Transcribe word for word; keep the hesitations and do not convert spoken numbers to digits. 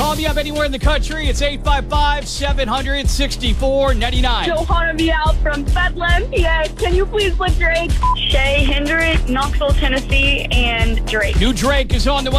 Call me up anywhere in the country. It's eight five five, seven hundred, sixty-four ninety-nine. Johanna Vial from Bedlam, P A. Can you please play Drake? Shay Hendrick, Knoxville, Tennessee, and Drake. New Drake is on the way.